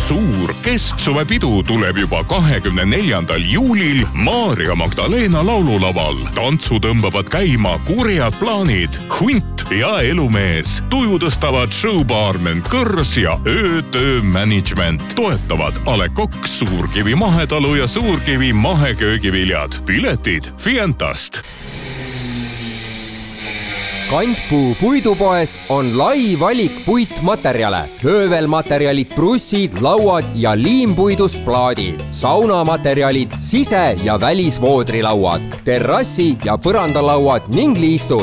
Suur kesksuvepidu tuleb juba 24. juulil Maarja Magdalena laululaval. Tantsu tõmbavad käima kurjad plaanid, Hunt ja Elumees. Tuju tõstavad showbaarmen Kõrs ja ÖTÖ Management. Toetavad A. Le Coq, Suurkivi mahetalu ja Suurkivi maheköögiviljad. Piletid Fientast. Kantpuu puidupoes on lai valik puitmaterjale. Höövelmaterjalid, brussid, lauad ja liimpuidust plaadid. Saunamaterjalid, sise- ja välisvoodrilauad, terrassi- ja põrandalauad ning liistud.